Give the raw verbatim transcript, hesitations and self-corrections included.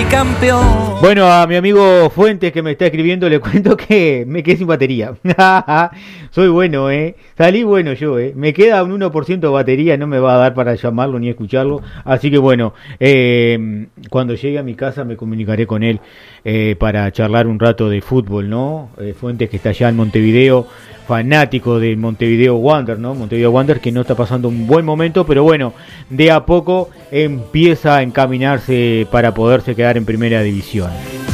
campeón. Bueno, a mi amigo Fuentes que me está escribiendo le cuento que me quedé sin batería. Soy bueno, ¿eh? Salí bueno yo, ¿eh? Me queda un uno por ciento de batería, no me va a dar para llamarlo ni escucharlo. Así que bueno, eh, cuando llegue a mi casa me comunicaré con él eh, para charlar un rato de fútbol, ¿no? Eh, Fuentes que está allá en Montevideo, fanático de Montevideo Wander, ¿no? Montevideo Wander que no está pasando un buen momento, pero bueno, de a poco empieza a encaminarse para poderse quedar en primera división.